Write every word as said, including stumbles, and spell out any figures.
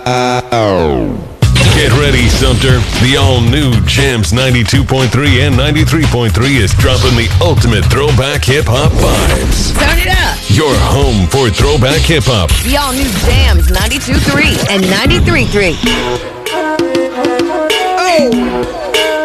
Get ready, Sumter. The all-new Jams ninety-two point three and ninety-three point three is dropping the ultimate throwback hip-hop vibes. Turn it up. Your home for throwback hip-hop. The all-new Jams ninety-two point three and ninety-three point three. Oh!